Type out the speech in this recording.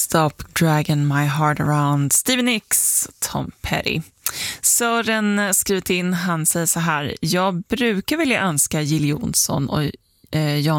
Stop Dragging My Heart Around, Stevie Nicks, Tom Petty. Sören skrivit in, han säger så här: jag brukar vilja önska Jill Johnson och Jan